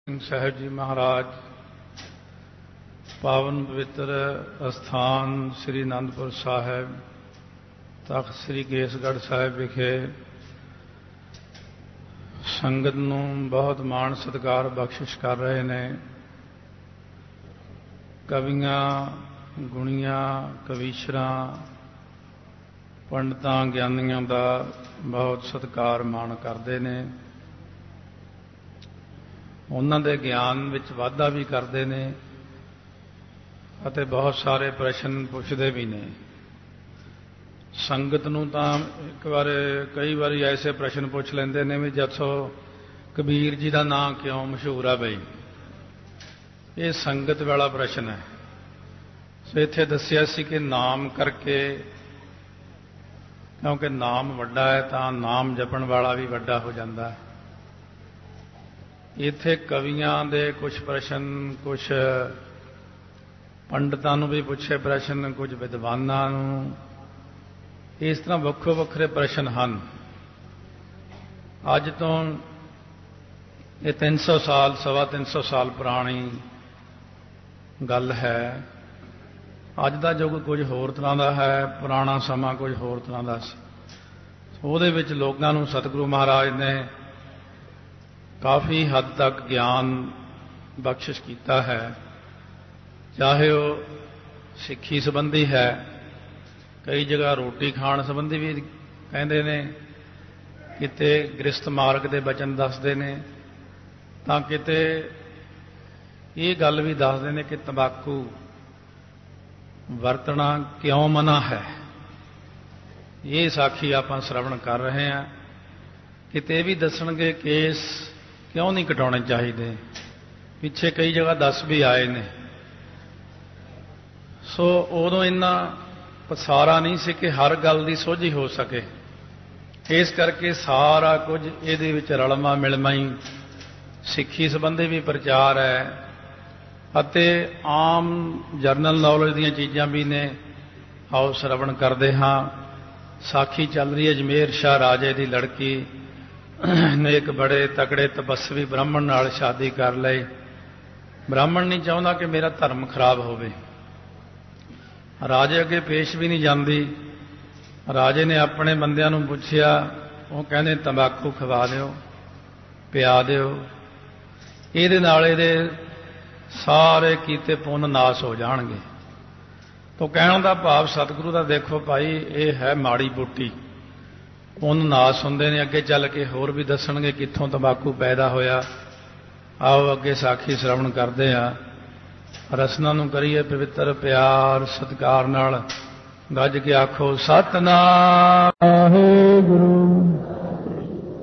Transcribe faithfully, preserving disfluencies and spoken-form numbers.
साहिब जी महाराज पावन पवित्र अस्थान श्री आनंदपुर साहिब तख्त श्री केसगढ़ साहिब विखे संगत नूं बहुत मान सत्कार बख्शिश कर रहे ने। कवियां गुणियां कवीशरां पंडितां ज्ञानियां का बहुत सत्कार मान करते ने। उन्हां दे ज्ञान विच वाधा भी करते ने अते बहुत सारे प्रश्न पुछते भी ने। संगत नूं तां एक बार कई बार ऐसे प्रश्न पुछ लेंदे ने भी जसो कबीर जी का नाम क्यों मशहूर है बई, ये संगत वाला प्रश्न है। सो इत्थे दस्सिया सी कि नाम करके, क्योंकि नाम वड्डा है तां नाम जपण वाला भी वड्डा हो जाता है। इत्थे कवियां दे कुछ प्रश्न, कुछ पंडितां नूं भी पूछे प्रश्न, कुछ विद्वानां नूं, इस तरह वक्खो वक्खरे प्रश्न हैं। अज तो ये तीन सौ साल सवा तीन सौ साल पुरानी गल है। अज का युग कुछ होर तरह का है, पुराना समा कुछ होर तरह का सी। उहदे विच लोकां नूं सतगुरु महाराज ने काफ़ी हद तक ज्ञान बख्शिश किया है। चाहे वह सिक्खी संबंधी है, कई जगह रोटी खाण संबंधी भी कहते ने, किते गृहस्थ मार्ग के बचन दसते ने, तां किते ये गल भी दसते ने कि तंबाकू वरतना क्यों मना है। ये साखी आपां श्रवण कर रहे हैं। किते भी दसणगे केस क्यों नहीं कटाने चाहिए, पिछे कई जगह दस भी आए ने। सो उदों इन्ना पसारा नहीं सी कि हर गल की सोझी हो सके। इस करके सारा कुछ ये रलमा मिलमा ही सिक्खी संबंधी भी प्रचार है अते आम जरनल नॉलेज दी चीज़ां भी ने। आओ श्रवण करते हाँ। साखी चल रही है अजमेर शाह राजे की लड़की ने एक बड़े तकड़े तपस्वी ब्राह्मण नाल शादी कर लई। ब्राह्मण नहीं चाहता कि मेरा धर्म खराब होवे। राजे अगे पेश भी नहीं जाती। राजे ने अपने बंदियां नूं पुछया, वो कहने तंबाकू खवा दिओ, पिया दिओ, इहदे नाल इहदे सारे कीते पुन नाश हो जाणगे। तो कहण दा भाव सतगुरु दा देखो भाई, ये है माड़ी बूटी, पुन नाश हुंदे ने। अगे चल के होर भी दसणगे कित्थों तंबाकू पैदा होया। आओ अगे साखी श्रवण करते हैं। रसना नूं करिए पवित्र प्यार सत्कार नाल। गज के आखो सतनाम वाहिगुरू।